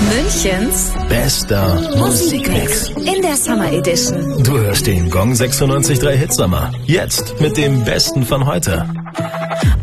Münchens bester Musikmix in der Summer Edition. Du hörst den Gong 96.3 Hitsommer. Jetzt mit dem Besten von heute.